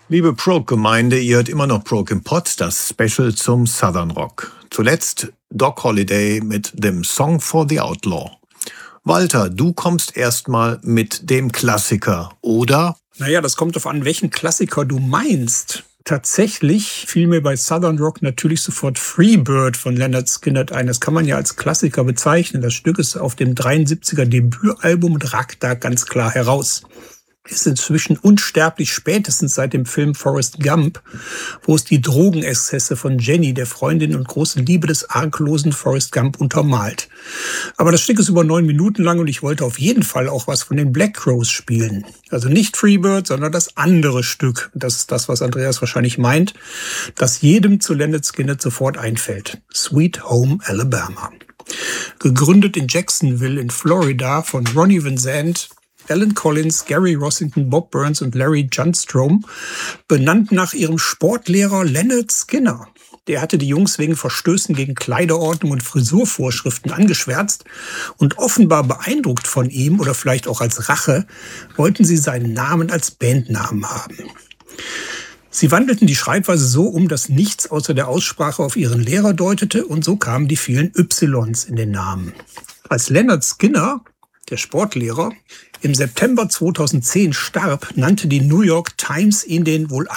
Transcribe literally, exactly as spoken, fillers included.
Liebe Prog-Gemeinde, ihr hört immer noch Prog im Pod, das Special zum Southern Rock. Zuletzt Doc Holliday mit dem Song for the Outlaw. Walter, du kommst erstmal mit dem Klassiker, oder? Naja, das kommt darauf an, welchen Klassiker du meinst. Tatsächlich fiel mir bei Southern Rock natürlich sofort Freebird von Lynyrd Skynyrd ein. Das kann man ja als Klassiker bezeichnen. Das Stück ist auf dem dreiundsiebziger Debütalbum und ragt da ganz klar heraus. Ist inzwischen unsterblich, spätestens seit dem Film Forrest Gump, wo es die Drogenexzesse von Jenny, der Freundin und großen Liebe des arglosen Forrest Gump, untermalt. Aber das Stück ist über neun Minuten lang und ich wollte auf jeden Fall auch was von den Black Crowes spielen. Also nicht Freebird, sondern das andere Stück. Das ist das, was Andreas wahrscheinlich meint, das jedem zu Lynyrd Skynyrd sofort einfällt. Sweet Home Alabama. Gegründet in Jacksonville in Florida von Ronnie Van Zant, Alan Collins, Gary Rossington, Bob Burns und Larry Johnstrom, benannt nach ihrem Sportlehrer Lynyrd Skynyrd. Der hatte die Jungs wegen Verstößen gegen Kleiderordnung und Frisurvorschriften angeschwärzt und offenbar beeindruckt von ihm oder vielleicht auch als Rache, wollten sie seinen Namen als Bandnamen haben. Sie wandelten die Schreibweise so um, dass nichts außer der Aussprache auf ihren Lehrer deutete und so kamen die vielen Ys in den Namen. Als Lynyrd Skynyrd, der Sportlehrer, im September zweitausendzehn starb, nannte die New York Times ihn den wohl